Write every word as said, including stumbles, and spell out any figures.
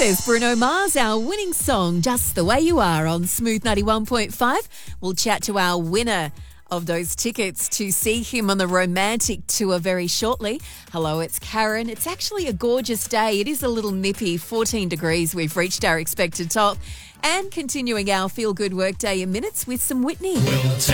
says Bruno Mars, our winning song, Just the Way You Are on Smooth ninety-one point five. We'll chat to our winner of those tickets to see him on the Romantic Tour very shortly. Hello, it's Karen. It's actually a gorgeous day. It is a little nippy, fourteen degrees. We've reached our expected top. And continuing our feel-good workday in minutes with some Whitney. We'll take